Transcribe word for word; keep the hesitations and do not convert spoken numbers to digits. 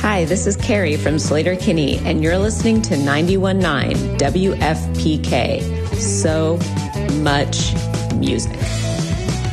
Hi, this is Carrie from Slater Kinney, and you're listening to ninety-one point nine W F P K. So much music.